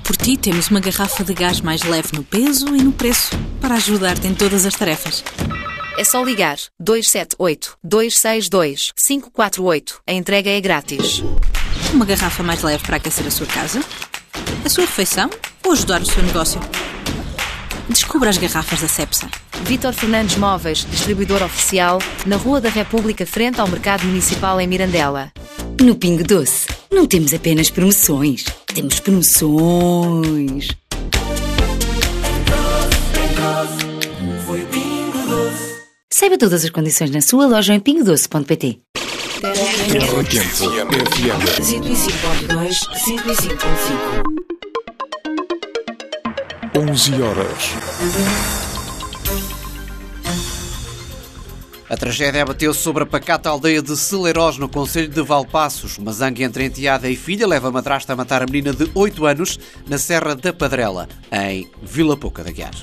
por ti, temos uma garrafa de gás mais leve no peso e no preço para ajudar-te em todas as tarefas. É só ligar 278-262-548. A entrega é grátis. Uma garrafa mais leve para aquecer a sua casa, a sua refeição ou ajudar o seu negócio. Descubra as garrafas da Cepsa. Vítor Fernandes Móveis, distribuidor oficial, na Rua da República, frente ao Mercado Municipal em Mirandela. No Pingo Doce, não temos apenas promoções, temos promoções. Saiba todas as condições na sua loja em pingodoce.pt. Terra Quente FM 105.2, 105.5. 11h. A tragédia abateu sobre a pacata aldeia de Celeiros, no concelho de Valpaços. Uma zanga entre enteada e filha leva a madrasta a matar a menina de 8 anos na Serra da Padrela, em Vila Pouca de Aguiar.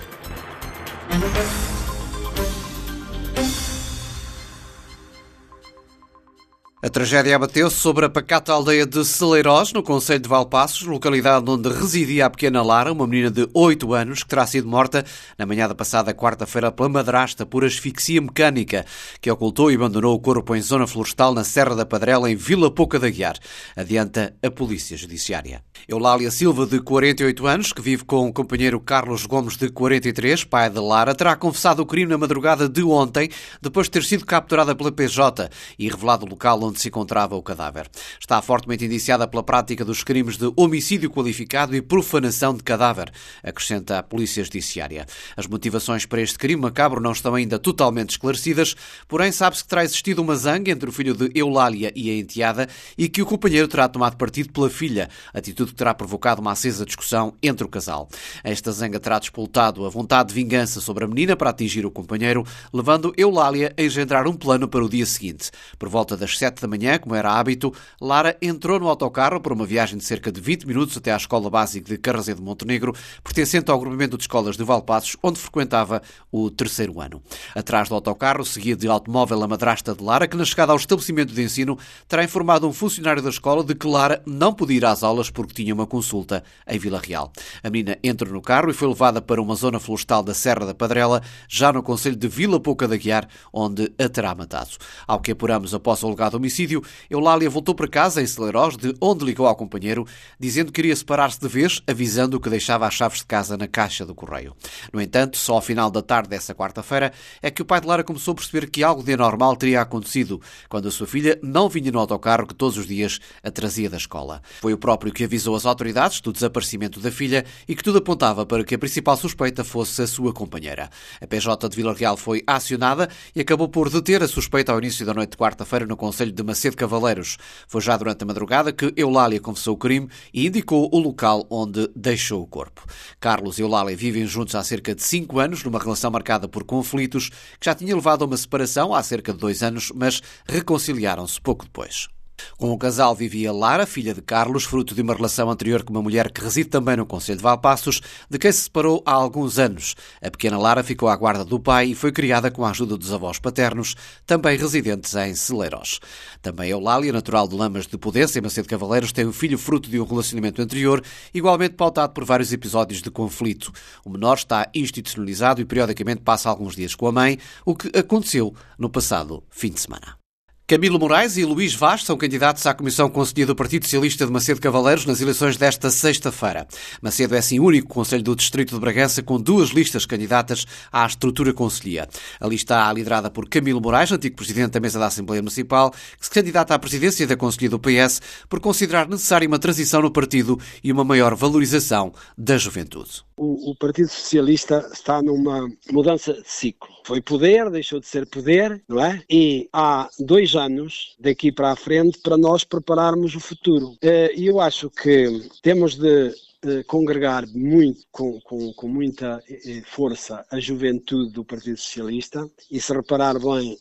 A tragédia abateu-se sobre a pacata aldeia de Celeiros, no concelho de Valpaços, localidade onde residia a pequena Lara, uma menina de 8 anos, que terá sido morta na manhã da passada quarta-feira pela madrasta por asfixia mecânica, que ocultou e abandonou o corpo em zona florestal na Serra da Padrela, em Vila Pouca de Aguiar, adianta a Polícia Judiciária. Eulália Silva, de 48 anos, que vive com o companheiro Carlos Gomes, de 43, pai de Lara, terá confessado o crime na madrugada de ontem, depois de ter sido capturada pela PJ e revelado o local onde se encontrava o cadáver. Está fortemente indiciada pela prática dos crimes de homicídio qualificado e profanação de cadáver, acrescenta a Polícia Judiciária. As motivações para este crime macabro não estão ainda totalmente esclarecidas, porém sabe-se que terá existido uma zanga entre o filho de Eulália e a enteada e que o companheiro terá tomado partido pela filha, atitude que terá provocado uma acesa discussão entre o casal. Esta zanga terá despoltado a vontade de vingança sobre a menina para atingir o companheiro, levando Eulália a engendrar um plano para o dia seguinte. Por volta das 7 da manhã, como era hábito, Lara entrou no autocarro para uma viagem de cerca de 20 minutos até à Escola Básica de Carrazedo de Montenegro, pertencente ao agrupamento de escolas de Valpaços, onde frequentava o 3º ano. Atrás do autocarro seguia de automóvel a madrasta de Lara, que na chegada ao estabelecimento de ensino terá informado um funcionário da escola de que Lara não podia ir às aulas porque tinha uma consulta em Vila Real. A menina entrou no carro e foi levada para uma zona florestal da Serra da Padrela, já no concelho de Vila Pouca de Aguiar, onde a terá matado. Ao que apuramos após o alegado homicídio, Eulália voltou para casa em Celeiros, de onde ligou ao companheiro, dizendo que queria separar-se de vez, avisando que deixava as chaves de casa na caixa do correio. No entanto, só ao final da tarde dessa quarta-feira é que o pai de Lara começou a perceber que algo de anormal teria acontecido, quando a sua filha não vinha no autocarro que todos os dias a trazia da escola. Foi o próprio que avisou as autoridades do desaparecimento da filha e que tudo apontava para que a principal suspeita fosse a sua companheira. A PJ de Vila Real foi acionada e acabou por deter a suspeita ao início da noite de quarta-feira no concelho de Macedo Cavaleiros. Foi já durante a madrugada que Eulália confessou o crime e indicou o local onde deixou o corpo. Carlos e Eulália vivem juntos há cerca de 5 anos, numa relação marcada por conflitos que já tinha levado a uma separação há cerca de 2 anos, mas reconciliaram-se pouco depois. Com o casal vivia Lara, filha de Carlos, fruto de uma relação anterior com uma mulher que reside também no concelho de Valpaços, de quem se separou há alguns anos. A pequena Lara ficou à guarda do pai e foi criada com a ajuda dos avós paternos, também residentes em Celeiros. Também Eulália, natural de Lamas de Podença, em Macedo Cavaleiros, tem um filho fruto de um relacionamento anterior, igualmente pautado por vários episódios de conflito. O menor está institucionalizado e periodicamente passa alguns dias com a mãe, o que aconteceu no passado fim de semana. Camilo Moraes e Luís Vaz são candidatos à Comissão Conselhia do Partido Socialista de Macedo Cavaleiros nas eleições desta sexta-feira. Macedo é assim o único concelho do Distrito de Bragança com 2 listas candidatas à estrutura conselhia. A lista A, liderada por Camilo Moraes, antigo presidente da Mesa da Assembleia Municipal, que se candidata à presidência da Conselhia do PS por considerar necessária uma transição no partido e uma maior valorização da juventude. O Partido Socialista está numa mudança de ciclo. Foi poder, deixou de ser poder, não é? E há 2 anos daqui para a frente para nós prepararmos o futuro. E eu acho que temos de congregar muito, com muita força a juventude do Partido Socialista, e se reparar bem,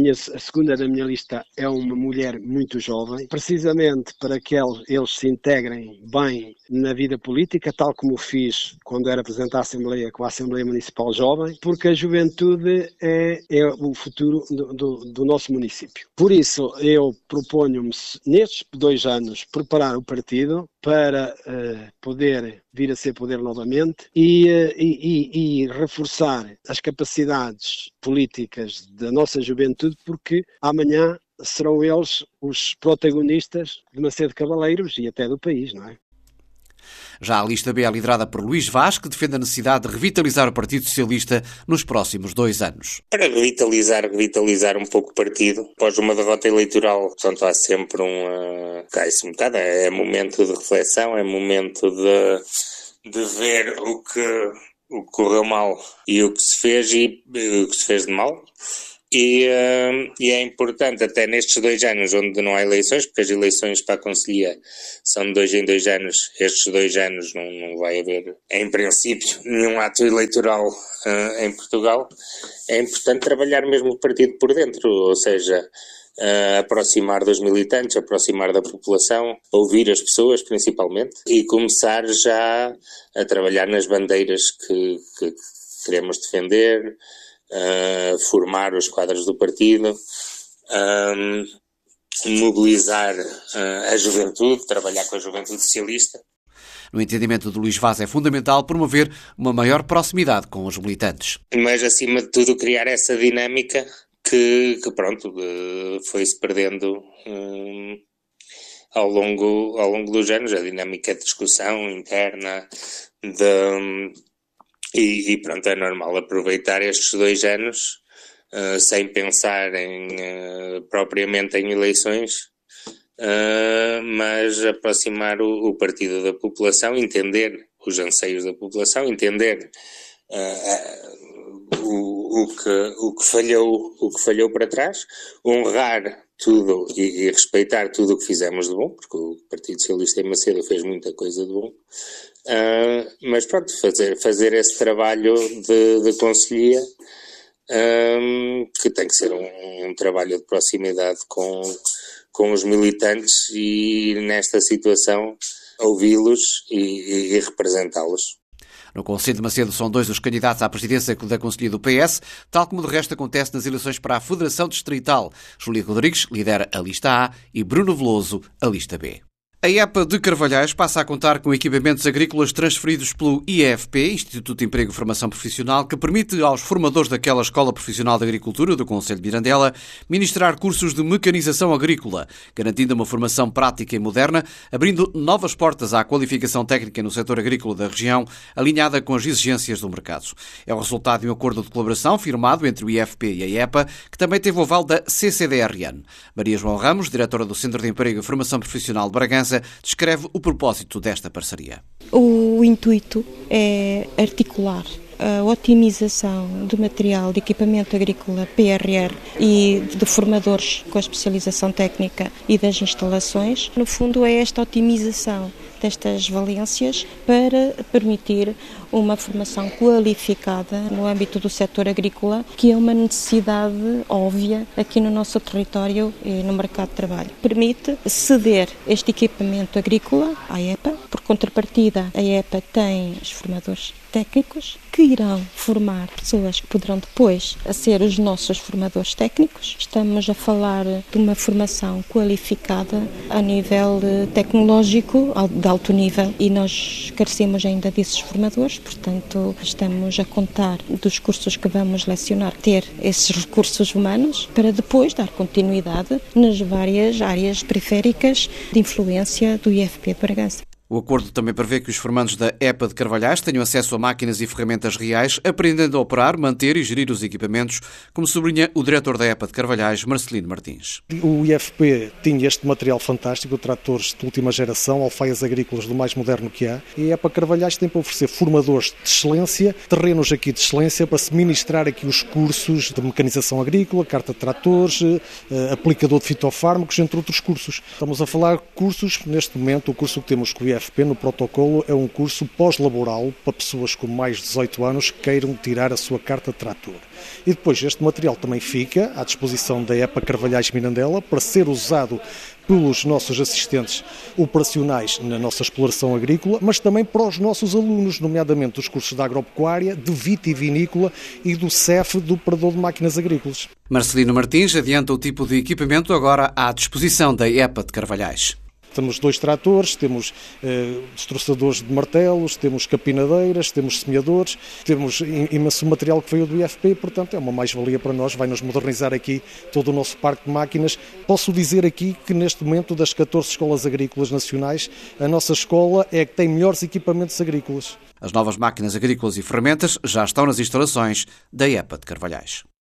a segunda da minha lista é uma mulher muito jovem, precisamente para que eles se integrem bem na vida política, tal como fiz quando era presidente da Assembleia, com a Assembleia Municipal Jovem, porque a juventude é o futuro do nosso município. Por isso, eu proponho-me, nestes 2 anos, preparar o partido para poder vir a ser poder novamente e reforçar as capacidades políticas da nossa juventude, porque amanhã serão eles os protagonistas de Macedo Cavaleiros e até do país, não é? Já a lista B é liderada por Luís Vaz, que defende a necessidade de revitalizar o Partido Socialista nos próximos 2 anos. Para revitalizar um pouco o partido, após uma derrota eleitoral, portanto há sempre cai-se um bocado, é momento de reflexão, é momento de ver o que correu mal e o que se fez e o que se fez de mal. E é importante, até nestes 2 anos onde não há eleições, porque as eleições para a Conselhia são de 2 em 2 anos, estes 2 anos não vai haver, em princípio, nenhum ato eleitoral em Portugal. É importante trabalhar mesmo o partido por dentro, ou seja, aproximar dos militantes, aproximar da população, ouvir as pessoas principalmente e começar já a trabalhar nas bandeiras que queremos defender, formar os quadros do partido, mobilizar a juventude, trabalhar com a juventude socialista. No entendimento de Luís Vaz, é fundamental promover uma maior proximidade com os militantes. Mas, acima de tudo, criar essa dinâmica que foi-se perdendo ao longo dos anos, a dinâmica de discussão interna, E pronto, é normal aproveitar estes 2 anos sem pensar propriamente em eleições, mas aproximar o partido da população, entender os anseios da população, entender o que falhou para trás, honrar tudo e respeitar tudo o que fizemos de bom, porque o Partido Socialista em Macedo fez muita coisa de bom. Mas pronto, fazer esse trabalho de conselhia, que tem que ser um trabalho de proximidade com os militantes e nesta situação ouvi-los e representá-los. No Conselho de Macedo são 2 os candidatos à presidência da Conselhia do PS, tal como de resto acontece nas eleições para a Federação Distrital. Júlia Rodrigues lidera a lista A e Bruno Veloso a lista B. A EPA de Carvalhais passa a contar com equipamentos agrícolas transferidos pelo IEFP, Instituto de Emprego e Formação Profissional, que permite aos formadores daquela Escola Profissional de Agricultura do Concelho de Mirandela ministrar cursos de mecanização agrícola, garantindo uma formação prática e moderna, abrindo novas portas à qualificação técnica no setor agrícola da região, alinhada com as exigências do mercado. É o resultado de um acordo de colaboração firmado entre o IEFP e a EPA, que também teve o aval da CCDRN. Maria João Ramos, diretora do Centro de Emprego e Formação Profissional de Bragança, descreve o propósito desta parceria. O intuito é articular a otimização do material de equipamento agrícola PRR e de formadores com a especialização técnica e das instalações. No fundo, é esta otimização destas valências para permitir uma formação qualificada no âmbito do setor agrícola, que é uma necessidade óbvia aqui no nosso território e no mercado de trabalho. Permite ceder este equipamento agrícola à EPA, por contrapartida a EPA tem os formadores técnicos que irão formar pessoas que poderão depois ser os nossos formadores técnicos. Estamos a falar de uma formação qualificada a nível tecnológico, de alto nível, e nós carecemos ainda desses formadores, portanto estamos a contar dos cursos que vamos lecionar, ter esses recursos humanos para depois dar continuidade nas várias áreas periféricas de influência do IEFP de Bragança. O acordo também prevê que os formandos da EPA de Carvalhais tenham acesso a máquinas e ferramentas reais, aprendendo a operar, manter e gerir os equipamentos, como sublinha o diretor da EPA de Carvalhais, Marcelino Martins. O IEFP tinha este material fantástico, tratores de última geração, alfaias agrícolas do mais moderno que há, e a EPA Carvalhais tem para oferecer formadores de excelência, terrenos aqui de excelência, para se ministrar aqui os cursos de mecanização agrícola, carta de tratores, aplicador de fitofármacos, entre outros cursos. Estamos a falar de cursos, neste momento, o curso que temos com o IEFP no protocolo é um curso pós-laboral para pessoas com mais de 18 anos que queiram tirar a sua carta de trator. E depois este material também fica à disposição da EPA Carvalhais Mirandela para ser usado pelos nossos assistentes operacionais na nossa exploração agrícola, mas também para os nossos alunos, nomeadamente dos cursos de agropecuária, de vitivinícola e do CEF, do operador de máquinas agrícolas. Marcelino Martins adianta o tipo de equipamento agora à disposição da EPA de Carvalhais. Temos 2 tratores, temos destroçadores de martelos, temos capinadeiras, temos semeadores, temos imenso material que veio do IFP, portanto é uma mais-valia para nós, vai-nos modernizar aqui todo o nosso parque de máquinas. Posso dizer aqui que neste momento das 14 escolas agrícolas nacionais, a nossa escola é a que tem melhores equipamentos agrícolas. As novas máquinas agrícolas e ferramentas já estão nas instalações da EPA de Carvalhais.